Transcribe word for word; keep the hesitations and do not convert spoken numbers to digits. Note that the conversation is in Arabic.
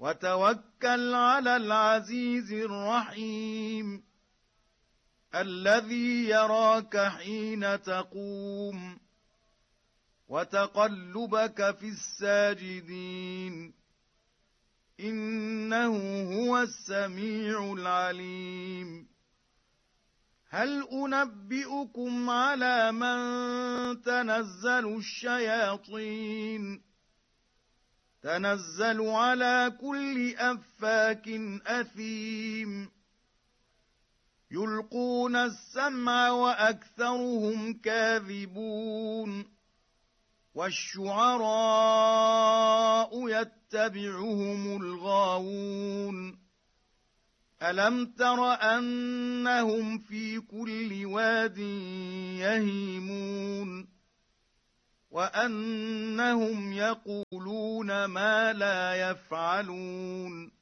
وتوكل على العزيز الرحيم الذي يراك حين تقوم وتقلبك في الساجدين إنه هو السميع العليم هل أنبئكم على من تنزل الشياطين تنزل على كل أفاك أثيم يلقون السمع وأكثرهم كاذبون والشعراء يتبعهم الغاوون ألم تر أنهم في كل واد يهيمون وأنهم يقولون ما لا يفعلون